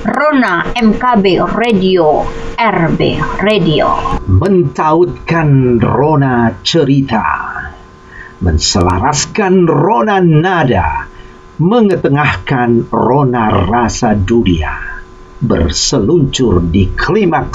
Rona MKB Radio, RB Radio. Mentautkan rona cerita, menselaraskan rona nada, mengetengahkan rona rasa dunia, berseluncur di klimaks